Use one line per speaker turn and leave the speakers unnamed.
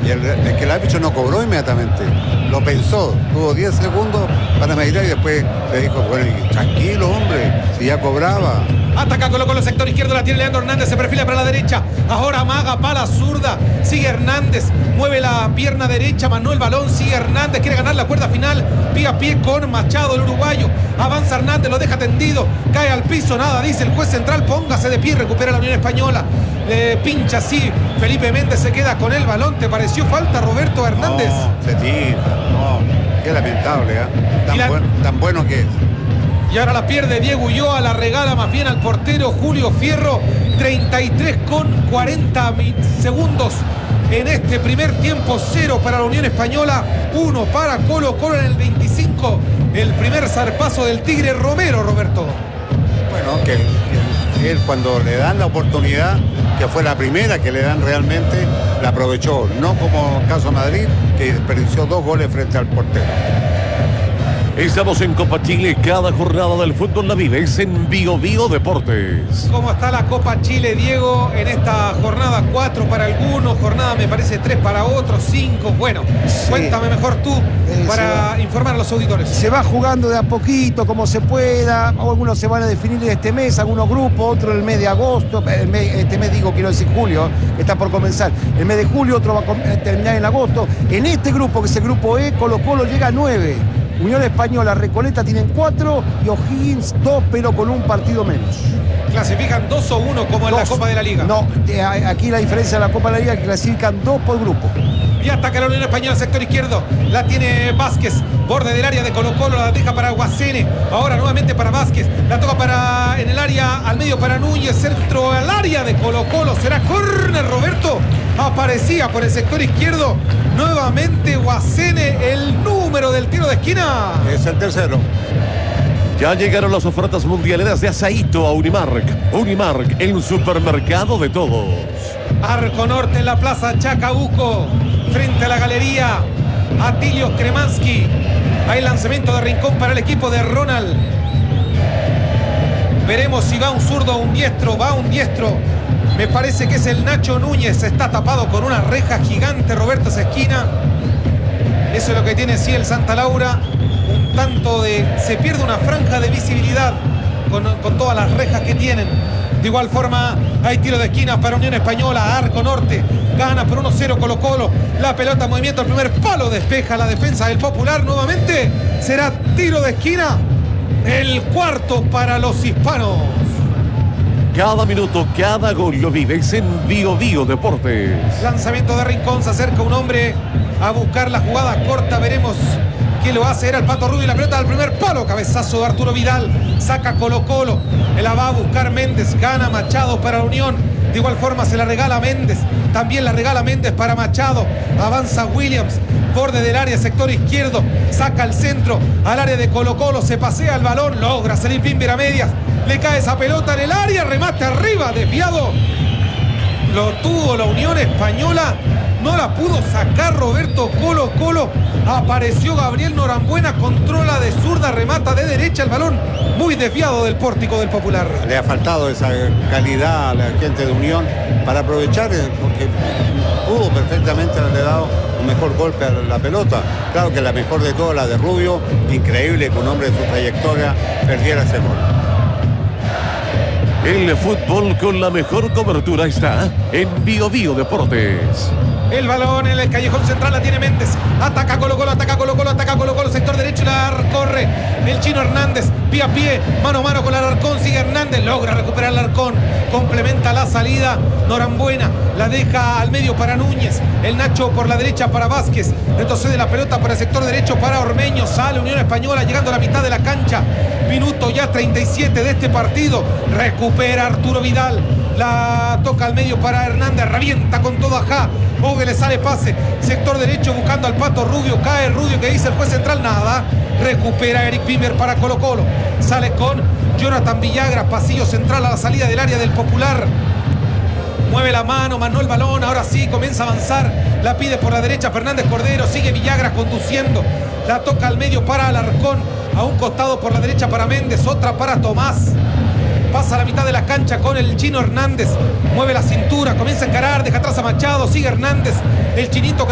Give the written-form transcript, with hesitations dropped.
Y es que el árbitro no cobró inmediatamente, lo pensó, tuvo 10 segundos para meditar y después le dijo, bueno, tranquilo hombre, si ya cobraba.
Ataca Colo-Colo, sector izquierdo, la tiene Leandro Hernández, se perfila para la derecha. Ahora amaga para la zurda, sigue Hernández, mueve la pierna derecha, Manuel balón, sigue Hernández, quiere ganar la cuerda final, pie a pie con Machado, el uruguayo. Avanza Hernández, lo deja tendido, cae al piso, nada, dice el juez central, póngase de pie, recupera la Unión Española. Le pincha así, Felipe Méndez se queda con el balón. ¿Te pareció falta, Roberto Hernández?
No, se tira, no, qué lamentable, tan bueno que es.
Y ahora la pierde Diego Ulloa, la regala más bien al portero Julio Fierro. 33 con 40 segundos en este primer tiempo. 0 para la Unión Española, 1 para Colo-Colo en el 25. El primer zarpazo del Tigre Romero, Roberto.
Bueno, que él cuando le dan la oportunidad, que fue la primera que le dan realmente, la aprovechó. No como el caso Madrid, que desperdició 2 goles frente al portero.
Estamos en Copa Chile, cada jornada del fútbol la vives en Bio Bio Deportes.
¿Cómo está la Copa Chile, Diego? En esta jornada 4 para algunos, jornada me parece 3 para otros, 5. Bueno, sí. Cuéntame mejor tú para informar a los auditores.
Se va jugando de a poquito, como se pueda. Algunos se van a definir este mes, algunos grupos, otros el mes de agosto. Este mes digo, quiero decir julio, está por comenzar. El mes de julio, otro va a terminar en agosto. En este grupo, que es el grupo E, Colo-Colo llega a 9. Unión Española, Recoleta tienen 4 y O'Higgins 2, pero con un partido menos.
¿Clasifican 2 o 1 como en la Copa de la Liga?
No, aquí la diferencia de la Copa de la Liga es que clasifican 2 por grupo.
Y ataca la Unión Española, sector izquierdo. La tiene Vázquez, borde del área de Colo-Colo, la deja para Guasene. Ahora nuevamente para Vázquez. La toca en el área, al medio para Núñez. Centro al área de Colo-Colo. Será córner, Roberto. Aparecía por el sector izquierdo. Nuevamente Guasene, el número del tiro de esquina.
Es el tercero.
Ya llegaron las ofertas mundialeras de Asaíto a Unimark. Unimark, el supermercado de todos.
Arco Norte en la plaza Chacabuco, frente a la galería Atilio Kremansky. Hay lanzamiento de Rincón para el equipo de Ronald. Veremos si va un zurdo o un diestro. Va un diestro. Me parece que es el Nacho Núñez. Está tapado con una reja gigante, Roberto, esa esquina. Eso es lo que tiene sí el Santa Laura. Un tanto de... Se pierde una franja de visibilidad con todas las rejas que tienen. De igual forma, hay tiro de esquina para Unión Española. Arco Norte gana por 1-0 Colo-Colo. La pelota en movimiento, el primer palo despeja la defensa del Popular. Nuevamente será tiro de esquina. El cuarto para los hispanos.
Cada minuto, cada gol lo vives en Bio Bio Deportes.
Lanzamiento de Rincón, se acerca un hombre a buscar la jugada corta. Veremos quién lo hace. Era el Pato Rubio y la pelota al primer palo. Cabezazo de Arturo Vidal. Saca Colo-Colo. La va a buscar Méndez. Gana Machado para la Unión. De igual forma se la regala Méndez. También la regala Méndez para Machado. Avanza Williams. Borde del área, sector izquierdo. Saca el centro al área de Colo-Colo. Se pasea el balón. Logra salir Bimber a medias. Le cae esa pelota en el área. Remate arriba. Desviado. Lo tuvo la Unión Española. No la pudo sacar Roberto. Colo-Colo. Apareció Gabriel Norambuena. Controla de zurda. Remata de derecha el balón. Muy desviado del pórtico del Popular.
Le ha faltado esa calidad a la gente de Unión para aprovechar, porque pudo perfectamente haberle dado un mejor golpe a la pelota. Claro que la mejor de todas, la de Rubio. Increíble que un hombre de su trayectoria perdiera ese gol.
El fútbol con la mejor cobertura está en Bio Bio Deportes.
El balón en el callejón central la tiene Méndez. Ataca Colo-Colo, ataca Colo-Colo, ataca Colo-Colo, sector derecho y la corre el Chino Hernández, pie a pie, mano a mano con el Alarcón, sigue Hernández, logra recuperar el Alarcón, complementa la salida, Norambuena, la deja al medio para Núñez, el Nacho por la derecha para Vázquez, retrocede la pelota para el sector derecho para Ormeño, sale Unión Española llegando a la mitad de la cancha, minuto ya 37 de este partido, recupera Arturo Vidal, la toca al medio para Hernández, revienta con todo ajá, Bogue le sale pase, sector derecho buscando al Pato Rubio, cae Rubio que dice el juez central, nada, recupera Eric Bimber para Colo-Colo, sale con Jonathan Villagra, pasillo central a la salida del área del Popular, mueve la mano, manó el balón, ahora sí comienza a avanzar, la pide por la derecha Fernández Cordero, sigue Villagra conduciendo, la toca al medio para Alarcón, a un costado por la derecha para Méndez, otra para Tomás. Pasa a la mitad de la cancha con el Chino Hernández. Mueve la cintura, comienza a encarar, deja atrás a Machado, sigue Hernández. El Chinito